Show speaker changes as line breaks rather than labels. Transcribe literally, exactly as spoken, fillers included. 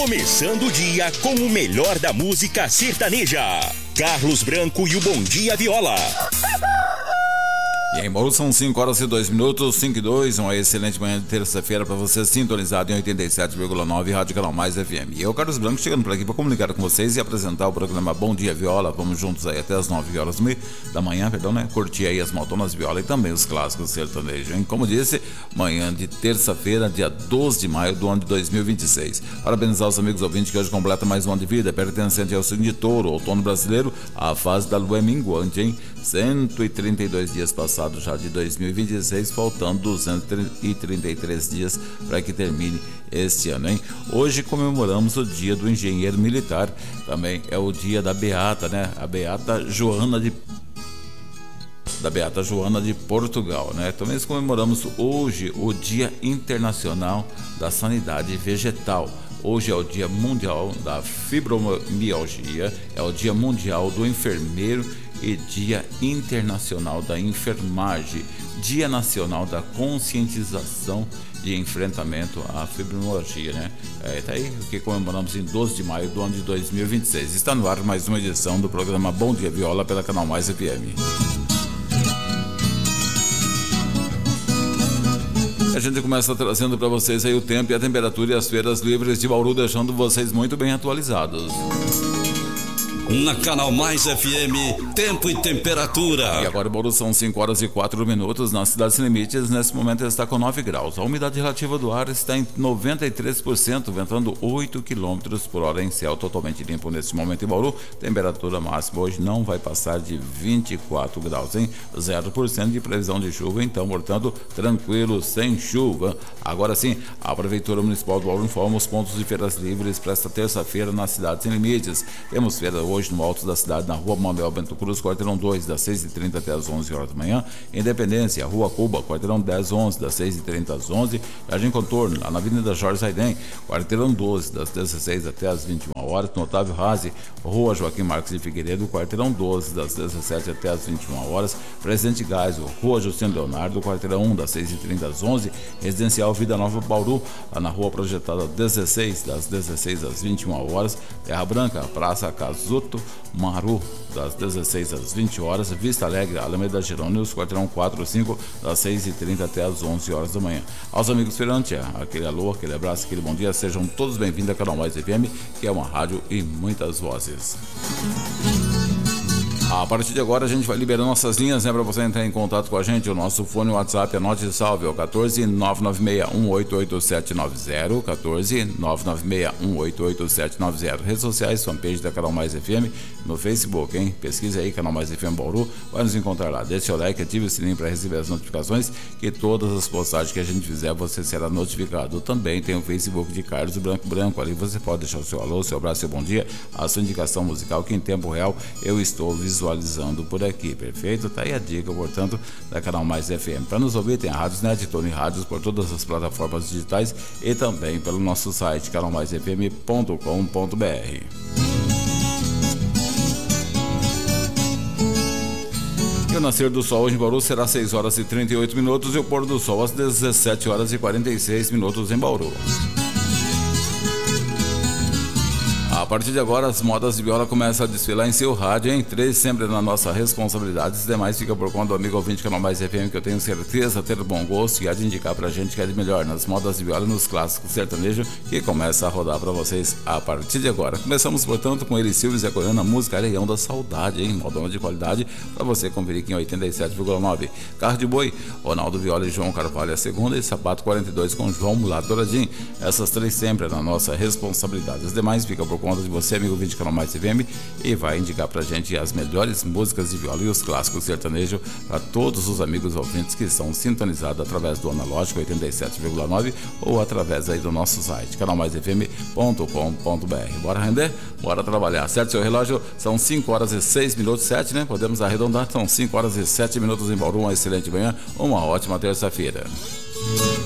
Começando o dia com o melhor da música sertaneja. Carlos Branco e o Bom Dia Viola.
E em Bauru são cinco horas e dois minutos, cinco e dois, uma excelente manhã de terça-feira para você sintonizado em oitenta e sete vírgula nove Rádio Canal Mais F M. E eu, Carlos Branco, chegando por aqui para comunicar com vocês e apresentar o programa Bom Dia Viola. Vamos juntos aí até as nove horas da manhã, perdão, né? Curtir aí as Maltonas Viola e também os clássicos sertanejos, hein? Como disse, manhã de terça-feira, dia doze de maio do ano de dois mil e vinte e seis. Parabenizar os amigos ouvintes que hoje completam mais um ano de vida, pertencente ao signo de Touro, outono brasileiro, a fase da lua é minguante, hein? cento e trinta e dois dias passados já de dois mil e vinte e seis, faltando duzentos e trinta e três dias para que termine este ano, hein? Hoje comemoramos o dia do engenheiro militar, também é o dia da Beata, né? A Beata Joana de da Beata Joana de Portugal, né? Também comemoramos hoje o Dia Internacional da Sanidade Vegetal. Hoje é o Dia Mundial da Fibromialgia, é o Dia Mundial do Enfermeiro e Dia Internacional da Enfermagem, Dia Nacional da Conscientização de Enfrentamento à Fibromialgia, né? É, tá aí o que comemoramos em doze de maio do ano de dois mil e vinte e seis. Está no ar mais uma edição do programa Bom Dia Viola pela Canal Mais F M. A gente começa trazendo para vocês aí o tempo e a temperatura e as feiras livres de Bauru, deixando vocês muito bem atualizados.
Na Canal Mais F M, tempo e temperatura.
E agora em Bauru são cinco horas e quatro minutos. Na cidade sem limites, nesse momento está com nove graus. A umidade relativa do ar está em noventa e três por cento, ventando oito quilômetros por hora em céu totalmente limpo nesse momento em Bauru. Temperatura máxima hoje não vai passar de vinte e quatro graus, hein? zero por cento de previsão de chuva, então, portanto, tranquilo, sem chuva. Agora sim, a Prefeitura Municipal de Bauru informa os pontos de feiras livres para esta terça-feira na cidade sem limites. Temos feira hoje no alto da cidade, na rua Manuel Bento Cruz, quarteirão dois, das seis e trinta até as onze horas da manhã. Independência, rua Cuba, quarteirão dez, onze, das seis e trinta às onze. Jardim Contorno, lá na Avenida Jorge Saiden, quarteirão doze, das dezesseis até as vinte e uma horas. No Otávio Razi, rua Joaquim Marques de Figueiredo, quarteirão doze, das dezessete até as vinte e uma horas. Presidente Geisel, rua Justino Leonardo, quarteirão um, das seis e trinta às onze. Residencial Vida Nova Bauru, lá na rua projetada dezesseis, das dezesseis às vinte e uma horas. Terra Branca, Praça Casuto Maru, das dezesseis às vinte horas. Vista Alegre, Alameda Gerônimos, quarteirão quatro, cinco, das seis e trinta até as onze horas da manhã. Aos amigos feirantes, aquele alô, aquele abraço, aquele bom dia, sejam todos bem-vindos ao Canal Mais F M, que é uma rádio e muitas vozes. A partir de agora a gente vai liberando nossas linhas, né, para você entrar em contato com a gente. O nosso fone WhatsApp, anote e salve, é o quatorze, nove nove seis, um oito oito sete nove zero, quatorze, nove nove seis, um oito oito sete nove zero. Redes sociais, fanpage da Canal Mais F M no Facebook, hein? Pesquisa aí, Canal Mais F M Bauru, vai nos encontrar lá. Deixe o like, ative o sininho para receber as notificações, que todas as postagens que a gente fizer, você será notificado. Também tem o Facebook de Carlos Branco Branco, ali você pode deixar o seu alô, seu abraço, seu bom dia, a sua indicação musical, que em tempo real eu estou visualizando por aqui, perfeito? Tá aí a dica, portanto, da Canal Mais F M. Para nos ouvir, tem a Rádios Net, Tony Rádios por todas as plataformas digitais e também pelo nosso site, canal mais f m ponto com ponto b r. E o nascer do sol hoje em Bauru será seis horas e trinta e oito minutos e o pôr do sol às dezessete horas e quarenta e seis minutos em Bauru. A partir de agora, as modas de viola começam a desfilar em seu rádio, hein? Três sempre na nossa responsabilidade. Os demais fica por conta do amigo ouvinte Canal Mais F M, que eu tenho certeza ter bom gosto e há de indicar pra gente que é de melhor nas modas de viola e nos clássicos sertanejos, que começa a rodar pra vocês a partir de agora. Começamos, portanto, com ele, Silvio Zé Coiana, a música Areião da Saudade, hein? Modão de qualidade pra você conferir aqui em oitenta e sete vírgula nove. Carro de Boi, Ronaldo Viola e João Carvalho a segunda, e Sapato quarenta e dois com João Mulato Douradinho. Essas três sempre na nossa responsabilidade. Os demais ficam por conta de você, amigo ouvinte Canal Mais F M, e vai indicar pra gente as melhores músicas de viola e os clássicos sertanejos para todos os amigos ouvintes que estão sintonizados através do analógico oitenta e sete vírgula nove ou através aí do nosso site, canal mais f m ponto com ponto b r. Bora render? Bora trabalhar, certo? Seu relógio são cinco horas e seis minutos, sete, né? Podemos arredondar, são cinco horas e sete minutos em Bauru. Uma excelente manhã, uma ótima terça-feira.